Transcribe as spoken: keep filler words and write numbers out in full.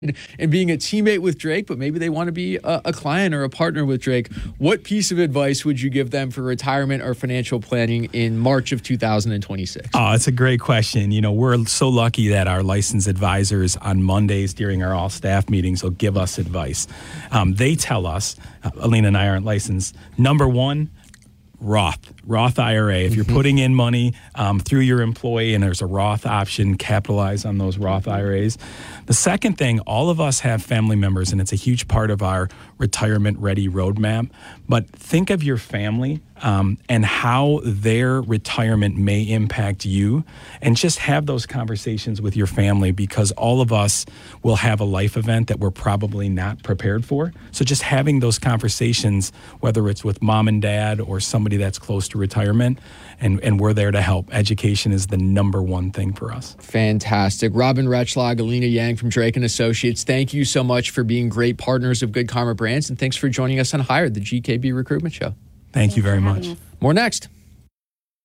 and being a teammate with Drake, but maybe they want to be a, a client or a partner with Drake. What piece of advice would you give them for retirement or financial planning in March of two thousand twenty-six? Oh, it's a great question. You know, we're so lucky that our licensed advisors on Mondays during our all-staff meetings will give us advice. Um, they tell us, uh, Alina and I aren't licensed, number one, Roth, Roth I R A. If you're mm-hmm. putting in money um, through your employee and there's a Roth option, capitalize on those Roth I R As. The second thing, all of us have family members, and it's a huge part of our retirement ready roadmap. But think of your family um, and how their retirement may impact you, and just have those conversations with your family, because all of us will have a life event that we're probably not prepared for. So just having those conversations, whether it's with mom and dad or somebody that's close to retirement, and, and we're there to help. Education is the number one thing for us. Fantastic. Robin Retschlag, Alina Yang from Drake and Associates, thank you so much for being great partners of Good Karma Brands, and thanks for joining us on Hired, the G K B Recruitment Show. Thank you very much. More next.